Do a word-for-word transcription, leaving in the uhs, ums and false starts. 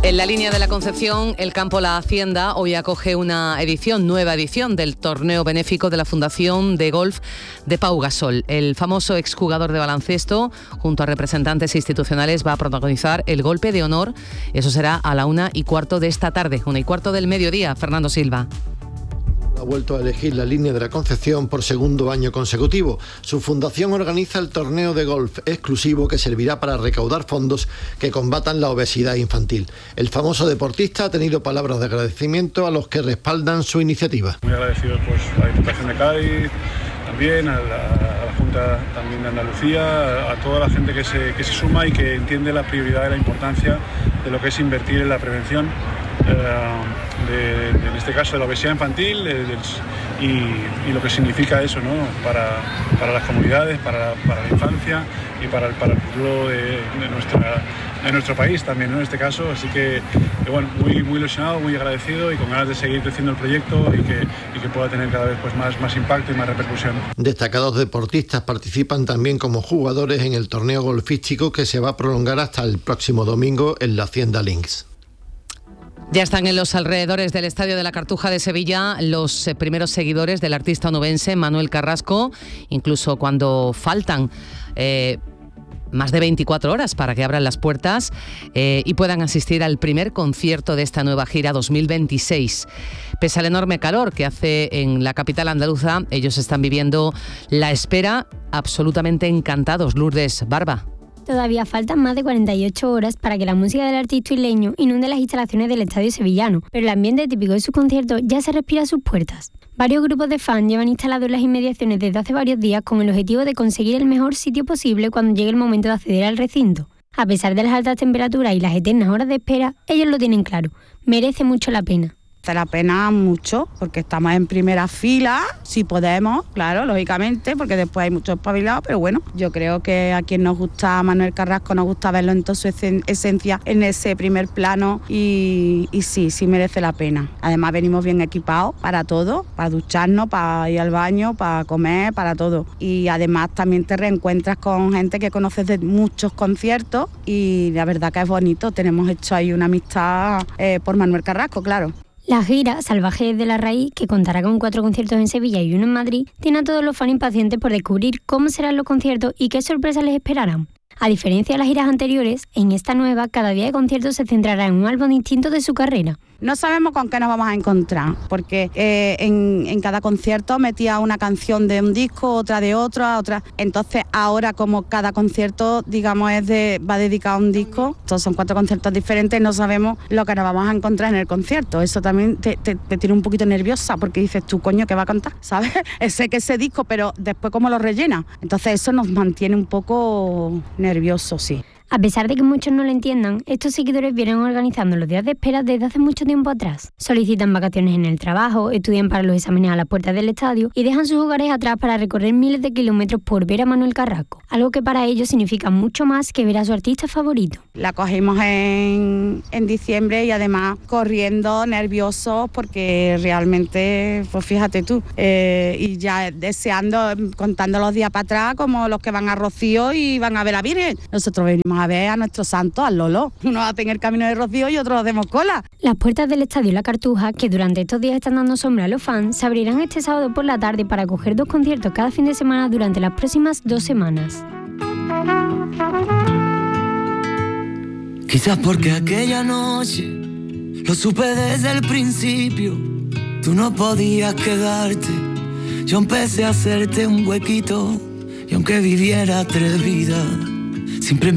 En la línea de la Concepción, el campo La Hacienda hoy acoge una edición, nueva edición del torneo benéfico de la Fundación de Golf de Pau Gasol. El famoso exjugador de baloncesto, junto a representantes institucionales, va a protagonizar el golpe de honor. Eso será a la una y cuarto de esta tarde, una y cuarto del mediodía. Fernando Silva. Ha vuelto a elegir la línea de la Concepción por segundo año consecutivo. Su fundación organiza el torneo de golf exclusivo que servirá para recaudar fondos que combatan la obesidad infantil. El famoso deportista ha tenido palabras de agradecimiento a los que respaldan su iniciativa. Muy agradecido pues, a la Diputación de Cádiz, también a la, a la Junta también de Andalucía, a, a toda la gente que se, que se suma y que entiende la prioridad y la importancia de lo que es invertir en la prevención. Eh, de, de, en este caso de la obesidad infantil de, de, y, y lo que significa eso, ¿no? para, para las comunidades, para, para la infancia y para el, para el futuro de, de, nuestra, de nuestro país también, ¿no? En este caso, así que, que bueno, muy, muy ilusionado, muy agradecido y con ganas de seguir creciendo el proyecto y que, y que pueda tener cada vez pues, más, más impacto y más repercusión. Destacados deportistas participan también como jugadores en el torneo golfístico que se va a prolongar hasta el próximo domingo en la Hacienda Links. Ya están en los alrededores del Estadio de la Cartuja de Sevilla los eh, primeros seguidores del artista onubense Manuel Carrasco, incluso cuando faltan eh, más de veinticuatro horas para que abran las puertas eh, y puedan asistir al primer concierto de esta nueva gira dos mil veintiséis. Pese al enorme calor que hace en la capital andaluza, ellos están viviendo la espera absolutamente encantados. Lourdes Barba. Todavía faltan más de cuarenta y ocho horas para que la música del artista isleño inunde las instalaciones del estadio sevillano, pero el ambiente típico de sus conciertos ya se respira a sus puertas. Varios grupos de fans llevan instalados en las inmediaciones desde hace varios días con el objetivo de conseguir el mejor sitio posible cuando llegue el momento de acceder al recinto. A pesar de las altas temperaturas y las eternas horas de espera, ellos lo tienen claro, merece mucho la pena. Te la pena mucho porque estamos en primera fila, si podemos, claro, lógicamente, porque después hay muchos espabilados, pero bueno, yo creo que a quien nos gusta Manuel Carrasco nos gusta verlo en toda su esencia en ese primer plano y, y sí, sí merece la pena. Además venimos bien equipados para todo, para ducharnos, para ir al baño, para comer, para todo. Y además también te reencuentras con gente que conoces de muchos conciertos y la verdad que es bonito, tenemos hecho ahí una amistad eh, por Manuel Carrasco, claro. La gira Salvajes de la Raíz, que contará con cuatro conciertos en Sevilla y uno en Madrid, tiene a todos los fans impacientes por descubrir cómo serán los conciertos y qué sorpresas les esperarán. A diferencia de las giras anteriores, en esta nueva, cada día de conciertos se centrará en un álbum distinto de su carrera. No sabemos con qué nos vamos a encontrar, porque eh, en, en cada concierto metía una canción de un disco, otra de otra, otra. Entonces ahora como cada concierto, digamos, es de, va dedicado a un disco, estos son cuatro conciertos diferentes, no sabemos lo que nos vamos a encontrar en el concierto. Eso también te, te, te tiene un poquito nerviosa, porque dices tú, coño, ¿qué va a cantar? ¿Sabes? Sé que ese disco, pero después cómo lo rellena. Entonces eso nos mantiene un poco nerviosos, sí. A pesar de que muchos no lo entiendan, estos seguidores vienen organizando los días de espera desde hace mucho tiempo atrás. Solicitan vacaciones en el trabajo, estudian para los exámenes a las puertas del estadio y dejan sus hogares atrás para recorrer miles de kilómetros por ver a Manuel Carrasco, algo que para ellos significa mucho más que ver a su artista favorito. La cogimos en, en diciembre y además corriendo, nerviosos, porque realmente, pues fíjate tú, eh, y ya deseando, contando los días para atrás como los que van a Rocío y van a ver a Virgen. Nosotros venimos a ver a nuestro santo, al Lolo. Unos hacen el camino de Rocío y otros hacemos cola. Las puertas del estadio La Cartuja, que durante estos días están dando sombra a los fans, se abrirán este sábado por la tarde para acoger dos conciertos cada fin de semana durante las próximas dos semanas. Quizás porque aquella noche lo supe desde el principio, tú no podías quedarte, yo empecé a hacerte un huequito y aunque viviera tres vidas, siempre me